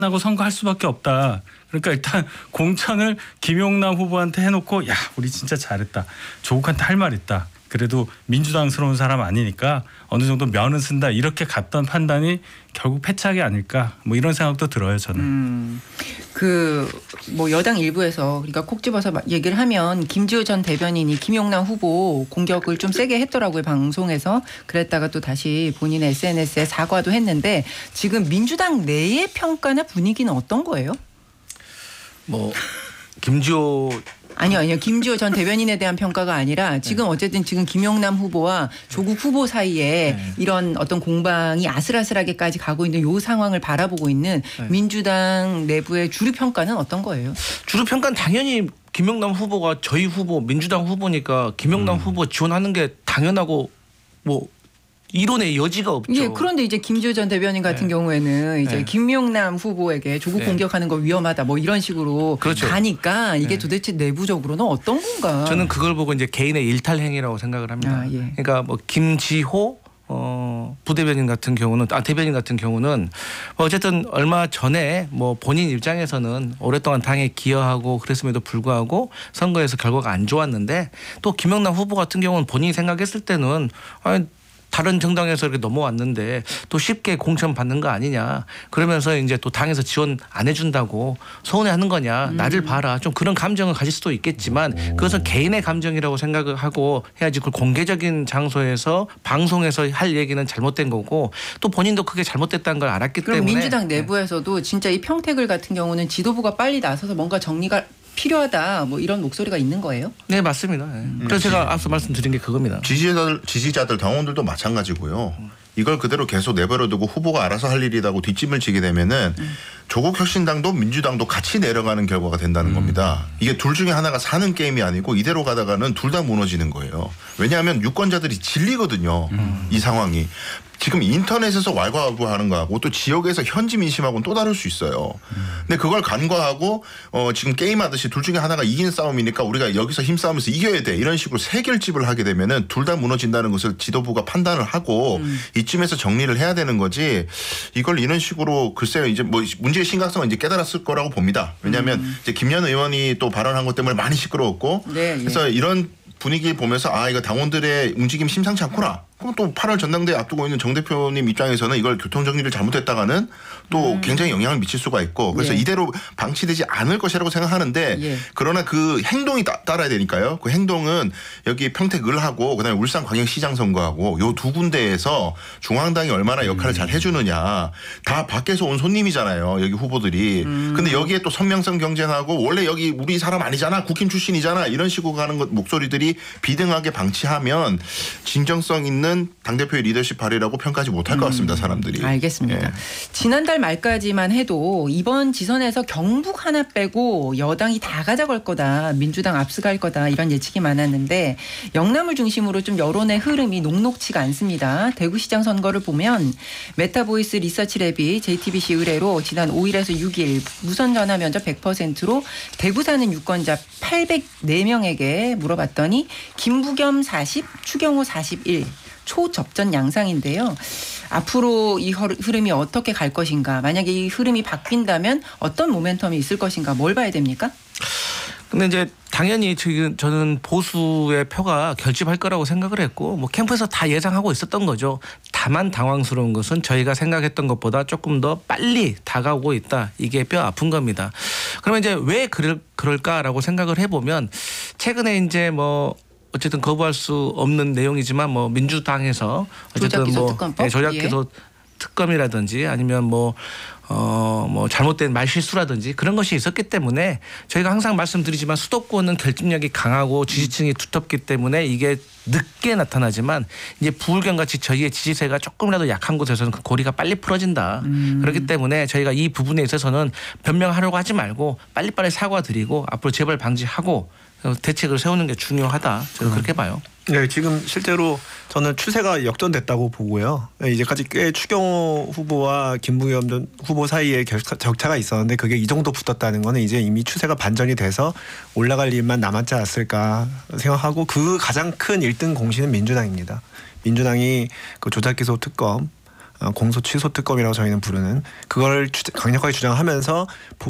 하고 선거할 수밖에 없다. 그러니까 일단 공천을 김용남 후보한테 해놓고 야 우리 진짜 잘했다. 조국한테 할 말 있다. 그래도 민주당스러운 사람 아니니까 어느 정도 면은 쓴다. 이렇게 갔던 판단이 결국 패착이 아닐까. 뭐 이런 생각도 들어요 저는. 뭐 여당 일부에서 그러니까 콕 집어서 얘기를 하면 김지호 전 대변인이 김용남 후보 공격을 좀 세게 했더라고요 방송에서. 그랬다가 또 다시 본인의 SNS에 사과도 했는데 지금 민주당 내의 평가나 분위기는 어떤 거예요? 뭐 김지호 아니요. 김지호 전 대변인에 대한 평가가 아니라 지금 어쨌든 지금 김용남 후보와 조국 후보 사이에 이런 어떤 공방이 아슬아슬하게까지 가고 있는 이 상황을 바라보고 있는 민주당 내부의 주류 평가는 어떤 거예요? 주류 평가는 당연히 김용남 후보가 저희 후보 민주당 후보니까 김용남 후보 지원하는 게 당연하고 뭐 이론의 여지가 없죠. 예, 그런데 이제 김지호 전 대변인 같은 경우에는 이제 김용남 후보에게 조국 공격하는 거 위험하다 뭐 이런 식으로 그렇죠. 가니까 이게 도대체 내부적으로는 어떤 건가? 저는 그걸 보고 이제 개인의 일탈 행위라고 생각을 합니다. 그러니까 뭐 김지호 부대변인 같은 경우는 대변인 같은 경우는 어쨌든 얼마 전에 뭐 본인 입장에서는 오랫동안 당에 기여하고 그랬음에도 불구하고 선거에서 결과가 안 좋았는데 또 김용남 후보 같은 경우는 본인이 생각했을 때는 다른 정당에서 이렇게 넘어왔는데 또 쉽게 공천 받는 거 아니냐. 그러면서 이제 또 당에서 지원 안 해준다고 서운해하는 거냐. 나를 봐라. 좀 그런 감정을 가질 수도 있겠지만 그것은 개인의 감정이라고 생각을 하고 해야지. 그걸 공개적인 장소에서 방송에서 할 얘기는 잘못된 거고 또 본인도 그게 잘못됐다는 걸 알았기 그럼 때문에. 민주당 내부에서도 진짜 이 평택을 같은 경우는 지도부가 빨리 나서서 뭔가 정리가 필요하다 뭐 이런 목소리가 있는 거예요? 네 맞습니다. 그래서 제가 앞서 말씀드린 게 그겁니다. 지지자들 당원들도 마찬가지고요. 이걸 그대로 계속 내버려두고 후보가 알아서 할 일이라고 뒷짐을 지게 되면은 조국 혁신당도 민주당도 같이 내려가는 결과가 된다는 겁니다. 이게 둘 중에 하나가 사는 게임이 아니고 이대로 가다가는 둘 다 무너지는 거예요. 왜냐하면 유권자들이 질리거든요. 이 상황이. 지금 인터넷에서 왈가왈부하는 거하고 또 지역에서 현지 민심하고는 또 다를 수 있어요. 근데 그걸 간과하고 지금 게임하듯이 둘 중에 하나가 이기는 싸움이니까 우리가 여기서 힘싸움에서 이겨야 돼. 이런 식으로 세 결집을 하게 되면은 둘 다 무너진다는 것을 지도부가 판단을 하고 이쯤에서 정리를 해야 되는 거지. 이걸 이런 식으로 글쎄요. 이제 뭐 문제의 심각성은 이제 깨달았을 거라고 봅니다. 왜냐하면 이제 김연 의원이 또 발언한 것 때문에 많이 시끄러웠고 그래서 이런 분위기 보면서 이거 당원들의 움직임 심상치 않구나. 그럼 또 8월 전당대회 앞두고 있는 정 대표님 입장에서는 이걸 교통정리를 잘못했다가는 또 굉장히 영향을 미칠 수가 있고 그래서 이대로 방치되지 않을 것이라고 생각하는데 그러나 그 행동이 따라야 되니까요. 그 행동은 여기 평택 을하고 그다음에 울산광역시장 선거하고 요 두 군데에서 중앙당이 얼마나 역할을 잘 해주느냐. 다 밖에서 온 손님이잖아요. 여기 후보들이. 근데 여기에 또 선명성 경쟁하고 원래 여기 우리 사람 아니잖아. 국힘 출신이잖아. 이런 식으로 가는 목소리들이 비등하게 방치하면 진정성 있는 당대표의 리더십 발휘라고 평가하지 못할 것 같습니다. 사람들이. 알겠습니다. 지난달 말까지만 해도 이번 지선에서 경북 하나 빼고 여당이 다 가져갈 거다. 민주당 압수갈 거다. 이런 예측이 많았는데 영남을 중심으로 좀 여론의 흐름이 녹록치가 않습니다. 대구시장 선거를 보면 메타보이스 리서치랩이 JTBC 의뢰로 지난 5일에서 6일 무선 전화 면접 100%로 대구 사는 유권자 804명에게 물어봤더니 김부겸 40, 추경호 41. 초접전 양상인데요. 앞으로 이 흐름이 어떻게 갈 것인가. 만약에 이 흐름이 바뀐다면 어떤 모멘텀이 있을 것인가. 뭘 봐야 됩니까? 근데 이제 당연히 지금 저는 보수의 표가 결집할 거라고 생각을 했고 뭐 캠프에서 다 예상하고 있었던 거죠. 다만 당황스러운 것은 저희가 생각했던 것보다 조금 더 빨리 다가오고 있다. 이게 뼈 아픈 겁니다. 그러면 이제 왜 그럴까라고 생각을 해보면 최근에 이제 뭐 어쨌든 거부할 수 없는 내용이지만 뭐 민주당에서 어쨌든 조작기소 특검이라든지 아니면 뭐 잘못된 말실수라든지 그런 것이 있었기 때문에 저희가 항상 말씀드리지만 수도권은 결집력이 강하고 지지층이 두텁기 때문에 이게 늦게 나타나지만 이제 부울경같이 저희의 지지세가 조금이라도 약한 곳에서는 그 고리가 빨리 풀어진다. 그렇기 때문에 저희가 이 부분에 있어서는 변명하려고 하지 말고 빨리빨리 사과드리고 앞으로 재발 방지하고 대책을 세우는 게 중요하다. 저는 그렇게 봐요. 네, 지금 실제로 저는 추세가 역전됐다고 보고요. 이제까지 꽤 추경호 후보와 김부겸 전 후보 사이에 격차가 있었는데 그게 이 정도 붙었다는 거는 이제 이미 추세가 반전이 돼서 올라갈 일만 남았지 않았을까 생각하고 그 가장 큰 1등 공신은 민주당입니다. 민주당이 그 조작기소 특검 공소 취소 특검이라고 저희는 부르는 그걸 강력하게 주장하면서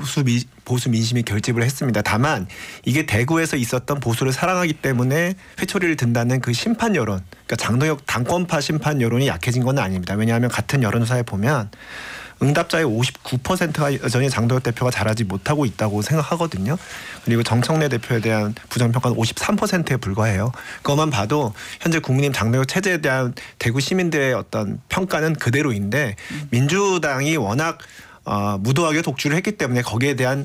보수 민심이 결집을 했습니다. 다만 이게 대구에서 있었던 보수를 사랑하기 때문에 회초리를 든다는 그 심판 여론, 그러니까 장동혁 당권파 심판 여론이 약해진 건 아닙니다. 왜냐하면 같은 여론조사에 보면 응답자의 59%가 여전히 장동혁 대표가 잘하지 못하고 있다고 생각하거든요. 그리고 정청래 대표에 대한 부정평가는 53%에 불과해요. 그것만 봐도 현재 국민의힘 장동혁 체제에 대한 대구 시민들의 어떤 평가는 그대로인데 민주당이 워낙 무도하게 독주를 했기 때문에 거기에 대한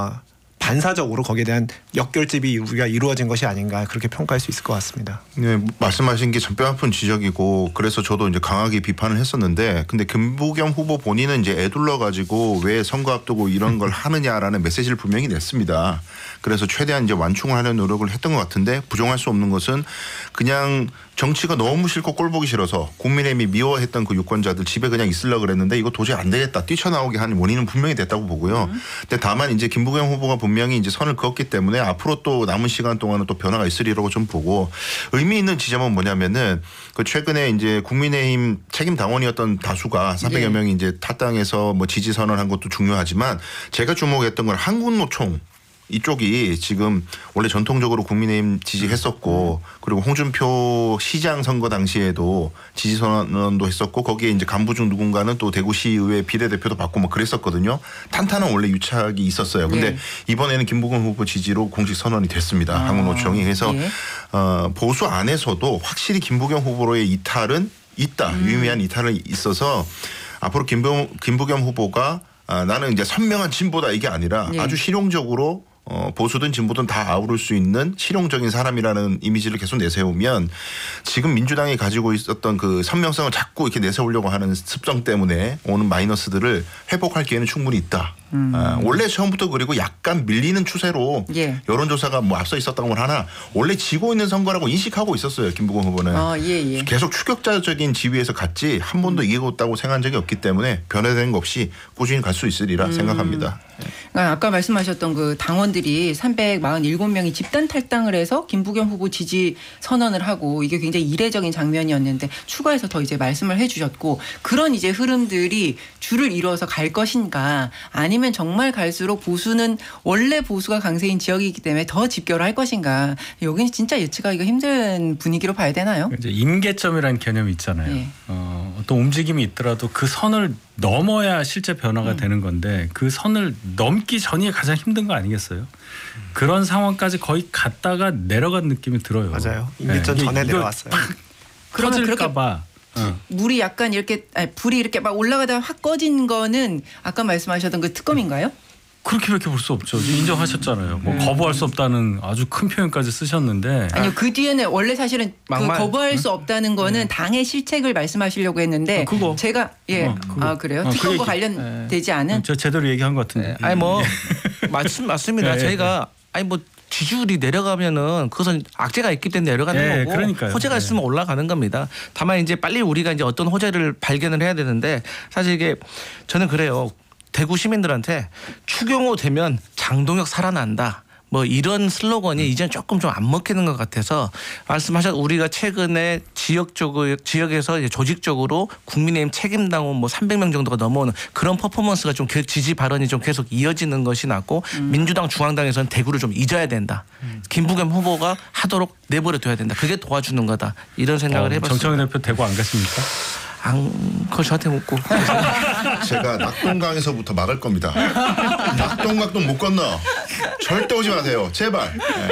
반사적으로 거기에 대한 역결집이 우리가 이루어진 것이 아닌가 그렇게 평가할 수 있을 것 같습니다. 네, 말씀하신 게 뼈 아픈 지적이고 그래서 저도 이제 강하게 비판을 했었는데 근데 김부겸 후보 본인은 이제 애둘러 가지고 왜 선거 앞두고 이런 걸 하느냐라는 메시지를 분명히 냈습니다. 그래서 최대한 이제 완충을 하려는 노력을 했던 것 같은데 부정할 수 없는 것은 그냥 정치가 너무 싫고 꼴 보기 싫어서 국민의힘이 미워했던 그 유권자들 집에 그냥 있으려고 그랬는데 이거 도저히 안 되겠다 뛰쳐나오게 한 원인은 분명히 됐다고 보고요. 근데 다만 이제 김부겸 후보가 분명히 이제 선을 그었기 때문에 앞으로 또 남은 시간 동안은 또 변화가 있으리라고 좀 보고 의미 있는 지점은 뭐냐면은 그 최근에 이제 국민의힘 책임 당원이었던 다수가 300여 명이 이제 타당에서 뭐 지지 선언한 것도 중요하지만 제가 주목했던 건 한국노총 이쪽이 지금 원래 전통적으로 국민의힘 지지했었고 그리고 홍준표 시장 선거 당시에도 지지 선언도 했었고 거기에 이제 간부 중 누군가는 또 대구시의회 비례대표도 받고 뭐 그랬었거든요. 탄탄한 원래 유착이 있었어요. 근데 이번에는 김부겸 후보 지지로 공식 선언이 됐습니다. 한국노총이. 그래서 보수 안에서도 확실히 김부겸 후보로의 이탈은 있다. 유의미한 이탈은 있어서 앞으로 김부겸 후보가 나는 이제 선명한 진보다 이게 아니라 아주 실용적으로 보수든 진보든 다 아우를 수 있는 실용적인 사람이라는 이미지를 계속 내세우면 지금 민주당이 가지고 있었던 그 선명성을 자꾸 이렇게 내세우려고 하는 습성 때문에 오는 마이너스들을 회복할 기회는 충분히 있다. 원래 처음부터 그리고 약간 밀리는 추세로 여론조사가 뭐 앞서 있었던 건 하나 원래 지고 있는 선거라고 인식하고 있었어요. 김부겸 후보는. 계속 추격자적인 지위에서 갔지 한 번도 이기고 있다고 생각한 적이 없기 때문에 변화된 거 없이 꾸준히 갈 수 있으리라 생각합니다. 그러니까 아까 말씀하셨던 그 당원들이 347명이 집단 탈당을 해서 김부겸 후보 지지 선언을 하고 이게 굉장히 이례적인 장면이었는데 추가해서 더 이제 말씀을 해주셨고 그런 이제 흐름들이 줄을 이루어서 갈 것인가 아니면 정말 갈수록 보수는 원래 보수가 강세인 지역이기 때문에 더 집결할 것인가 여기는 진짜 예측하기가 힘든 분위기로 봐야 되나요? 이제 임계점이라는 개념이 있잖아요. 어떤 움직임이 있더라도 그 선을 넘어야 실제 변화가 되는 건데 그 선을 넘기 전이 가장 힘든 거 아니겠어요? 그런 상황까지 거의 갔다가 내려간 느낌이 들어요. 맞아요. 임계점 전에 내려왔어요. 그러면 터질까 봐. 물이 약간 이렇게 불이 이렇게 막 올라가다가 확 꺼진 거는 아까 말씀하셨던 그 특검인가요? 그렇게 볼 수 없죠. 인정하셨잖아요. 뭐 거부할 수 없다는 아주 큰 표현까지 쓰셨는데. 아니요. 그 뒤에는 원래 사실은 그 거부할 수 없다는 거는 당의 실책을 말씀하시려고 했는데 그거. 제가 그래요? 특검과 관련되지 않은? 저 제대로 얘기한 것 같은데. 아니 뭐 맞습니다. 저희가 아니 뭐 지지율이 내려가면은 그것은 악재가 있기 때문에 내려가는 거고 그러니까요. 호재가 있으면 올라가는 겁니다. 다만 이제 빨리 우리가 이제 어떤 호재를 발견을 해야 되는데 사실 이게 저는 그래요. 대구 시민들한테 추경호 되면 장동혁 살아난다. 뭐 이런 슬로건이 이제는 조금 좀 안 먹히는 것 같아서 말씀하셨 우리가 최근에 지역에서 이제 조직적으로 국민의힘 책임당원 뭐 300명 정도가 넘어오는 그런 퍼포먼스가 좀 지지 발언이 좀 계속 이어지는 것이 낫고 민주당 중앙당에서는 대구를 좀 잊어야 된다. 김부겸 후보가 하도록 내버려 둬야 된다. 그게 도와주는 거다. 이런 생각을 해봤습니다. 정청래 대표 대구 안 가십니까? 그걸 저한테 묻고. 제가 낙동강에서부터 막을 겁니다. 낙동강도 못 건너. 절대 오지 마세요. 제발.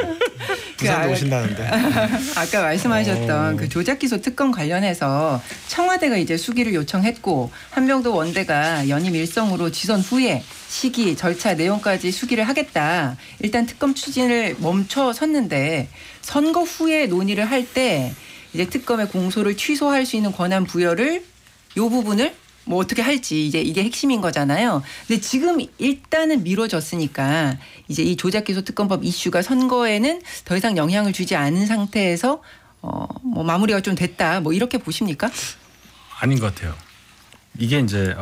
부산도 오신다는데. 아까 말씀하셨던 그 조작기소 특검 관련해서 청와대가 이제 수기를 요청했고 한명도 원대가 연임 일성으로 지선 후에 시기, 절차, 내용까지 수기를 하겠다. 일단 특검 추진을 멈춰섰는데 선거 후에 논의를 할 때 이제 특검의 공소를 취소할 수 있는 권한 부여를 요 부분을 뭐 어떻게 할지 이제 이게 핵심인 거잖아요. 근데 지금 일단은 미뤄졌으니까 이제 이 조작기소 특검법 이슈가 선거에는 더 이상 영향을 주지 않은 상태에서 뭐 마무리가 좀 됐다. 뭐 이렇게 보십니까? 아닌 것 같아요. 이게 이제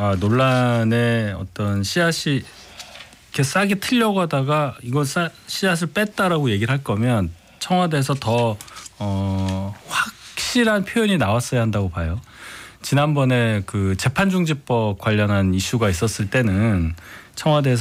논란의 어떤 씨앗이 이렇게 싹이 틀려고 하다가 이거 씨앗을 뺐다라고 얘기를 할 거면 청와대에서 더 확실한 표현이 나왔어야 한다고 봐요. 지난번에 그 재판중지법 관련한 이슈가 있었을 때는 청와대에서